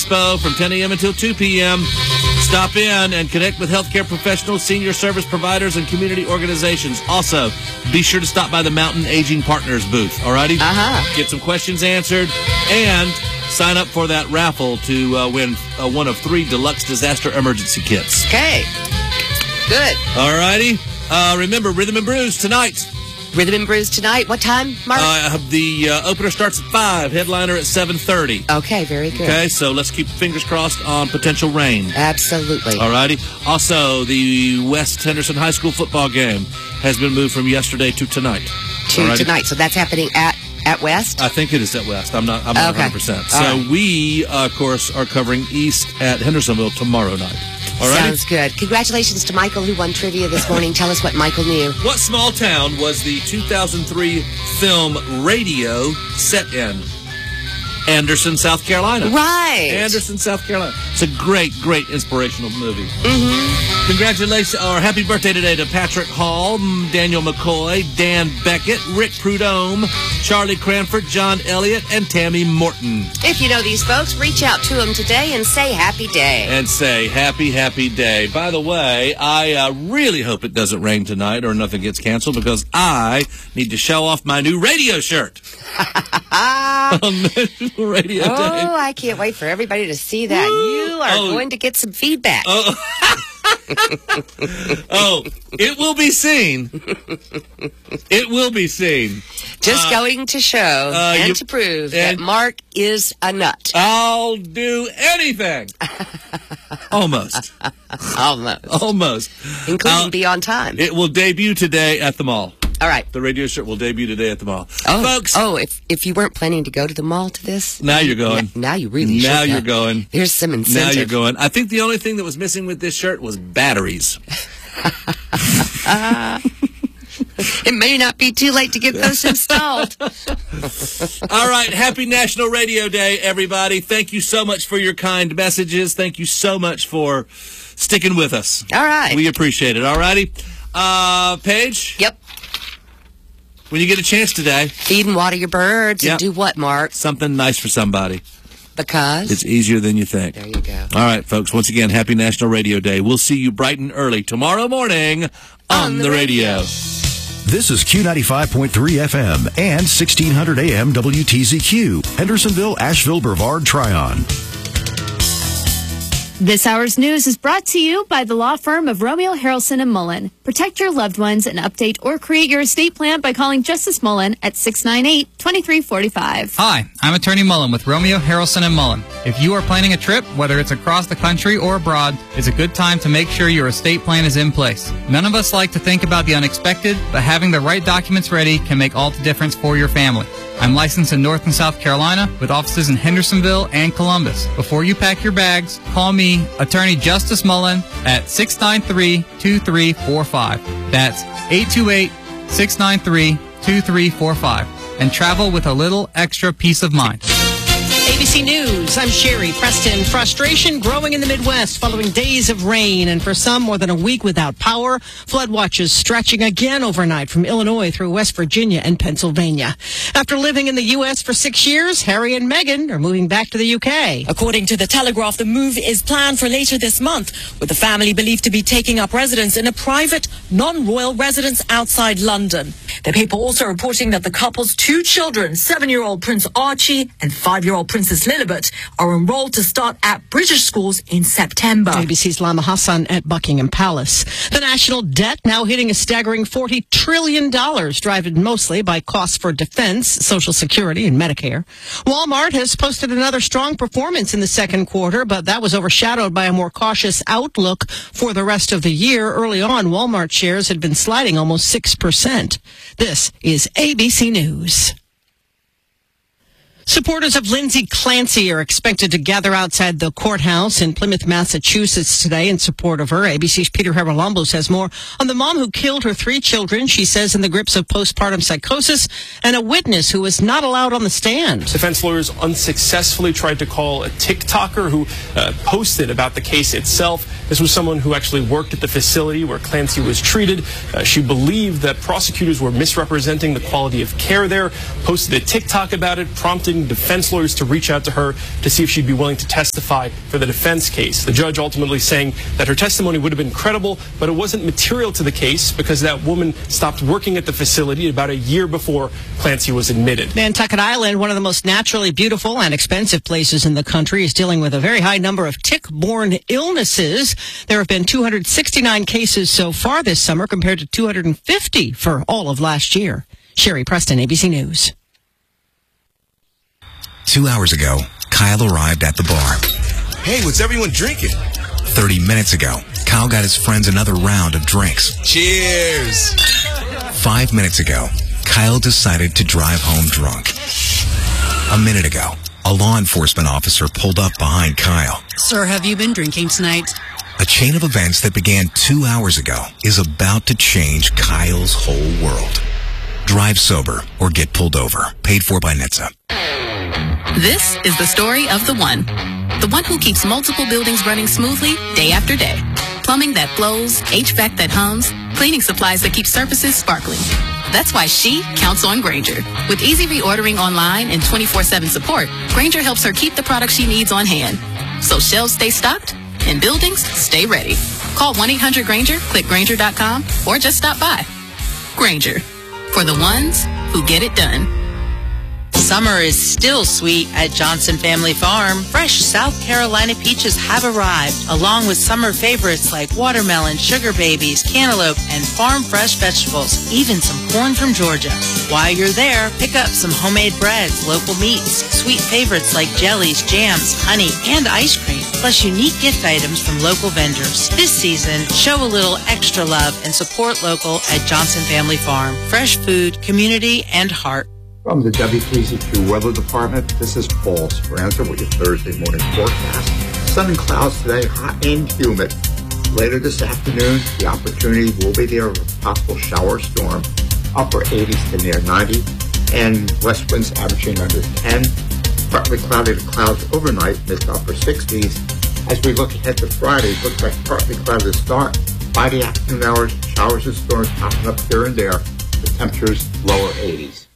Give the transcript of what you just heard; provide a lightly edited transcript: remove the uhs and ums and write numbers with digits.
Expo from 10 a.m. until 2 p.m. Stop in and connect with healthcare professionals, senior service providers, and community organizations. Also, be sure to stop by the Mountain Aging Partners booth, all righty? Get some questions answered, and sign up for that raffle to win one of 3 deluxe disaster emergency kits. Okay. Good. All righty. Remember, Rhythm and Brews tonight. Rhythm and Brews tonight. What time, Mark? The opener starts at 5, headliner at 7:30. Okay, very good. Okay, so let's keep fingers crossed on potential rain. Absolutely. All righty. Also, the West Henderson High School football game has been moved from yesterday to tonight. Tonight. So that's happening at West? I think it is at West. I'm not 100%. So we, of course, are covering East at Hendersonville tomorrow night. All right. Sounds good. Congratulations to Michael, who won trivia this morning. Tell us what Michael knew. What small town was the 2003 film Radio set in? Anderson, South Carolina. Right. Anderson, South Carolina. It's a great, great inspirational movie. Congratulations, or happy birthday today to Patrick Hall, Daniel McCoy, Dan Beckett, Rick Prudhomme, Charlie Cranford, John Elliott, and Tammy Morton. If you know these folks, reach out to them today and say happy day. And say happy, happy day. By the way, I really hope it doesn't rain tonight or nothing gets canceled, because I need to show off my new radio shirt. On National Radio Day. Oh, I can't wait for everybody to see that. You are going to get some feedback. It will be seen. It will be seen. Just going to show and to prove that Mark is a nut. I'll do anything. Almost. Almost. Including be on time. It will debut today at the mall. All right. The radio shirt will debut today at the mall. Folks. If you weren't planning to go to the mall to this. Now you're going. Now you really should. Now you're going. There's some incentive. Now you're going. I think the only thing that was missing with this shirt was batteries. It may not be too late to get those installed. All right. Happy National Radio Day, everybody. Thank you so much for your kind messages. Thank you so much for sticking with us. All right. We appreciate it. All righty. Paige? Yep. When you get a chance today, feed and water your birds and do what, Mark? Something nice for somebody. Because? It's easier than you think. There you go. All right, folks. Once again, happy National Radio Day. We'll see you bright and early tomorrow morning on the radio. This is Q95.3 FM and 1600 AM WTZQ, Hendersonville, Asheville, Brevard, Tryon. This hour's news is brought to you by the law firm of Romeo, Harrelson & Mullen. Protect your loved ones and update or create your estate plan by calling Justice Mullen at 698-2345. Hi, I'm Attorney Mullen with Romeo, Harrelson & Mullen. If you are planning a trip, whether it's across the country or abroad, it's a good time to make sure your estate plan is in place. None of us like to think about the unexpected, but having the right documents ready can make all the difference for your family. I'm licensed in North and South Carolina with offices in Hendersonville and Columbus. Before you pack your bags, call me, Attorney Justice Mullen, at 693-2345. That's 828-693-2345. And travel with a little extra peace of mind. ABC News, I'm Sherry Preston. Frustration growing in the Midwest following days of rain, and for some, more than a week without power. Flood watches stretching again overnight from Illinois through West Virginia and Pennsylvania. After living in the U.S. for 6 years, Harry and Meghan are moving back to the U.K. According to The Telegraph, the move is planned for later this month, with the family believed to be taking up residence in a private, non-royal residence outside London. The paper also reporting that the couple's 2 children, 7-year-old Prince Archie and 5-year-old Princess Lilibet, are enrolled to start at British schools in September. ABC's Lama Hassan at Buckingham Palace. The national debt now hitting a staggering $40 trillion, driven mostly by costs for defense, Social Security, and Medicare. Walmart has posted another strong performance in the second quarter, but that was overshadowed by a more cautious outlook for the rest of the year. Early on, Walmart shares had been sliding almost 6%. This is ABC News. Supporters of Lindsay Clancy are expected to gather outside the courthouse in Plymouth, Massachusetts today in support of her. ABC's Peter Haralambos has more on the mom who killed her 3 children, she says, in the grips of postpartum psychosis, and a witness who was not allowed on the stand. Defense lawyers unsuccessfully tried to call a TikToker who posted about the case itself. This was someone who actually worked at the facility where Clancy was treated. She believed that prosecutors were misrepresenting the quality of care there, posted a TikTok about it, prompting encouraging defense lawyers to reach out to her to see if she'd be willing to testify for the defense case. The judge ultimately saying that her testimony would have been credible, but it wasn't material to the case because that woman stopped working at the facility about a year before Clancy was admitted. Nantucket Island, one of the most naturally beautiful and expensive places in the country, is dealing with a very high number of tick-borne illnesses. There have been 269 cases so far this summer compared to 250 for all of last year. Sherry Preston, ABC News. 2 hours ago, Kyle arrived at the bar. Hey, what's everyone drinking? 30 minutes ago, Kyle got his friends another round of drinks. Cheers! 5 minutes ago, Kyle decided to drive home drunk. A minute ago, a law enforcement officer pulled up behind Kyle. Sir, have you been drinking tonight? A chain of events that began 2 hours ago is about to change Kyle's whole world. Drive sober or get pulled over. Paid for by NHTSA. This is the story of the one. The one who keeps multiple buildings running smoothly day after day. Plumbing that flows, HVAC that hums, cleaning supplies that keep surfaces sparkling. That's why she counts on Grainger. With easy reordering online and 24/7 support, Grainger helps her keep the products she needs on hand. So shelves stay stocked and buildings stay ready. Call 1-800-GRAINGER, click Grainger.com, or just stop by. Grainger, for the ones who get it done. Summer is still sweet at Johnson Family Farm. Fresh South Carolina peaches have arrived, along with summer favorites like watermelon, sugar babies, cantaloupe, and farm fresh vegetables, even some corn from Georgia. While you're there, pick up some homemade breads, local meats, sweet favorites like jellies, jams, honey, and ice cream, plus unique gift items from local vendors. This season, show a little extra love and support local at Johnson Family Farm. Fresh food, community, and heart. From the WTZQ Weather Department, this is Paul Speranza with your Thursday morning forecast. Sun and clouds today, hot and humid. Later this afternoon, the opportunity will be there of a possible shower storm, upper 80s to near 90, and west winds averaging under 10. Partly cloudy to clouds overnight, mid to upper 60s. As we look ahead to Friday, it looks like partly cloudy to start. By the afternoon hours, showers and storms popping up here and there. The temperatures lower 80s.